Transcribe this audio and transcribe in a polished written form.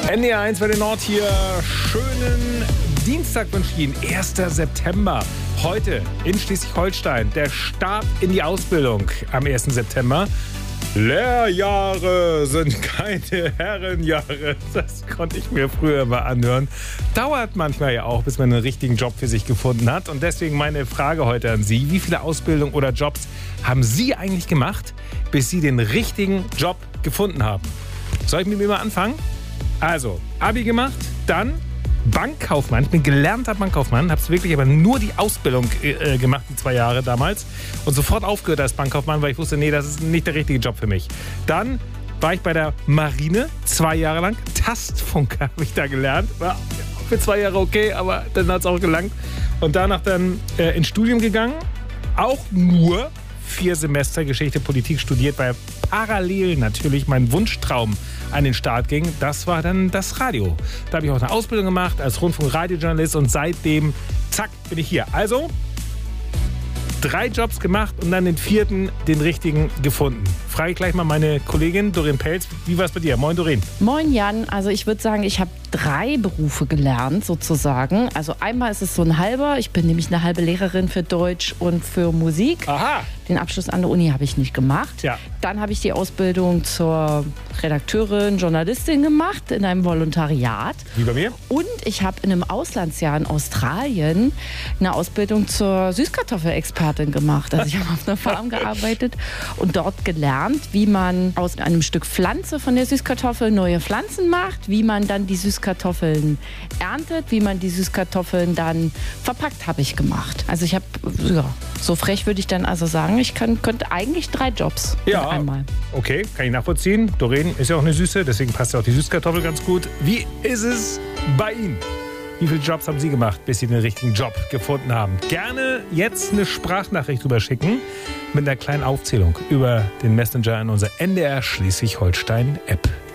NDR1 bei den Nord hier. Schönen Dienstag wünsche ich Ihnen. 1. September. Heute in Schleswig-Holstein. Der Start in die Ausbildung am 1. September. Lehrjahre sind keine Herrenjahre. Das konnte ich mir früher mal anhören. Dauert manchmal ja auch, bis man einen richtigen Job für sich gefunden hat. Und deswegen meine Frage heute an Sie. Wie viele Ausbildungen oder Jobs haben Sie eigentlich gemacht, bis Sie den richtigen Job gefunden haben? Soll ich mit mir mal anfangen? Also, Abi gemacht, dann Bankkaufmann. Ich bin gelernter Bankkaufmann, habe es wirklich aber nur die Ausbildung gemacht, die 2 Jahre damals. Und sofort aufgehört als Bankkaufmann, weil ich wusste, nee, das ist nicht der richtige Job für mich. Dann war ich bei der Marine 2 Jahre lang. Tastfunker habe ich da gelernt. War für 2 Jahre okay, aber dann hat es auch gelangt. Und danach dann ins Studium gegangen. Auch nur 4 Semester Geschichte, Politik studiert, weil parallel natürlich mein Wunschtraum an den Start ging. Das war dann das Radio. Da habe ich auch eine Ausbildung gemacht als Rundfunk-Radiojournalist und seitdem, zack, bin ich hier. Also 3 Jobs gemacht und dann den 4., den richtigen gefunden. Frage ich gleich mal meine Kollegin Doreen Pelz. Wie war es bei dir? Moin, Doreen. Moin, Jan. Also ich würde sagen, ich habe 3 Berufe gelernt sozusagen. Also einmal ist es so ein halber. Ich bin nämlich eine halbe Lehrerin für Deutsch und für Musik. Aha. Den Abschluss an der Uni habe ich nicht gemacht. Ja. Dann habe ich die Ausbildung zur Redakteurin, Journalistin gemacht in einem Volontariat. Wie bei mir? Und ich habe in einem Auslandsjahr in Australien eine Ausbildung zur Süßkartoffelexpertin gemacht. Also ich habe auf einer Farm gearbeitet und dort gelernt, wie man aus einem Stück Pflanze von der Süßkartoffel neue Pflanzen macht, wie man dann die Süßkartoffeln erntet, wie man die Süßkartoffeln dann verpackt, habe ich gemacht. Also ich habe, ja, so frech würde ich dann also sagen, ich könnte eigentlich 3 Jobs mit einmal. Okay, kann ich nachvollziehen. Doreen ist ja auch eine Süße, deswegen passt ja auch die Süßkartoffel ganz gut. Wie ist es bei Ihnen? Wie viele Jobs haben Sie gemacht, bis Sie den richtigen Job gefunden haben? Gerne jetzt eine Sprachnachricht drüber schicken mit einer kleinen Aufzählung über den Messenger in unserer NDR Schleswig-Holstein-App.